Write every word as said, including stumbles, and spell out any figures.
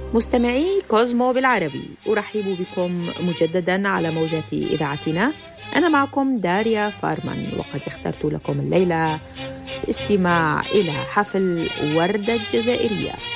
مستمعي كوزمو بالعربي، أرحب بكم مجدداً على موجات إذاعتنا. أنا معكم داريا فارمان، وقد اخترت لكم الليلة الاستماع إلى حفل وردة الجزائرية